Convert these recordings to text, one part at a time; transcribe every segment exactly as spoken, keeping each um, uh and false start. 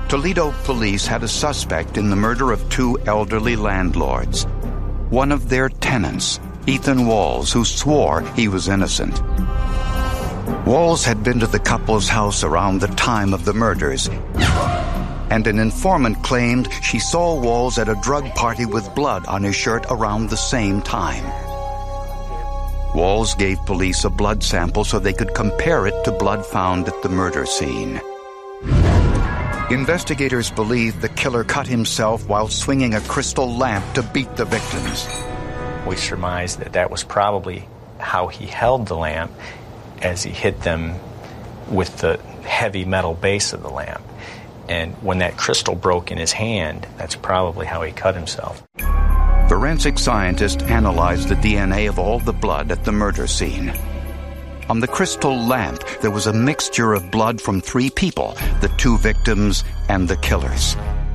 Toledo police had a suspect in the murder of two elderly landlords. One of their tenants, Ethan Walls, who swore he was innocent. Walls had been to the couple's house around the time of the murders, and an informant claimed she saw Walls at a drug party with blood on his shirt around the same time. Walls gave police a blood sample so they could compare it to blood found at the murder scene. Investigators believe the killer cut himself while swinging a crystal lamp to beat the victims. We surmised that that was probably how he held the lamp as he hit them with the heavy metal base of the lamp. And when that crystal broke in his hand, that's probably how he cut himself. Forensic scientists analyzed the D N A of all the blood at the murder scene. On the crystal lamp, there was a mixture of blood from three people, the two victims and the killers.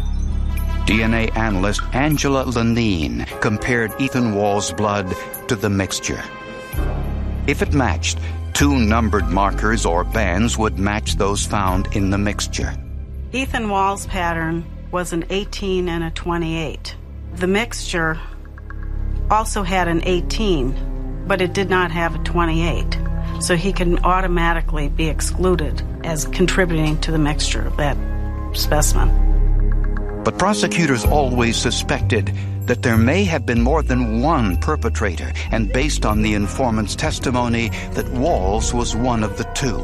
D N A analyst Angela Lenine compared Ethan Walls' blood to the mixture. If it matched, two numbered markers or bands would match those found in the mixture. Ethan Walls' pattern was an eighteen and a twenty-eight. The mixture also had an eighteen, but it did not have a twenty-eight. So he can automatically be excluded as contributing to the mixture of that specimen. But prosecutors always suspected that there may have been more than one perpetrator, and based on the informant's testimony, that Walls was one of the two.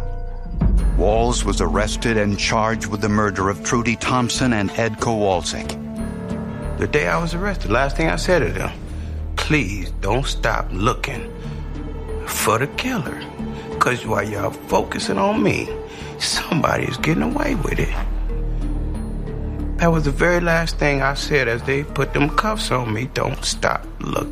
Walls was arrested and charged with the murder of Trudy Thompson and Ed Kowalczyk. The day I was arrested, last thing I said to them, please don't stop looking for the killer. Because while y'all focusing on me, somebody's getting away with it. That was the very last thing I said as they put them cuffs on me. Don't stop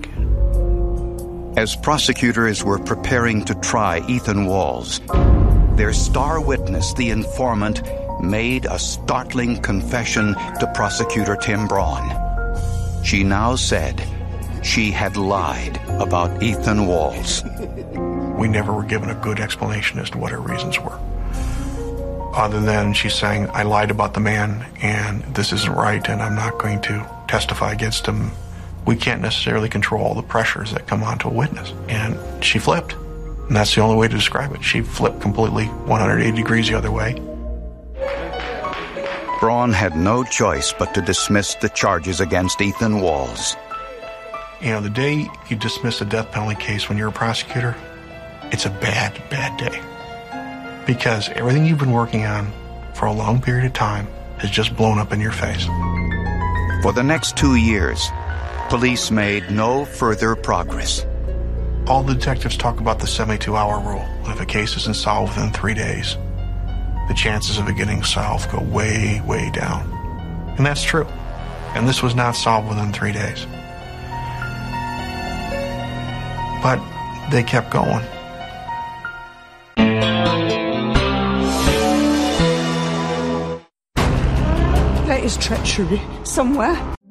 looking. As prosecutors were preparing to try Ethan Walls, their star witness, the informant, made a startling confession to prosecutor Tim Braun. She now said she had lied about Ethan Walls. We never were given a good explanation as to what her reasons were. Other than she's saying, I lied about the man and this isn't right and I'm not going to testify against him. We can't necessarily control all the pressures that come onto a witness. And she flipped. And that's the only way to describe it. She flipped completely one hundred eighty degrees the other way. Braun had no choice but to dismiss the charges against Ethan Walls. You know, the day you dismiss a death penalty case when you're a prosecutor, it's a bad, bad day. Because everything you've been working on for a long period of time has just blown up in your face. For the next two years, police made no further progress. All the detectives talk about the seventy-two hour rule. If a case isn't solved within three days, the chances of it getting solved go way, way down. And that's true. And this was not solved within three days. But they kept going. There is treachery somewhere.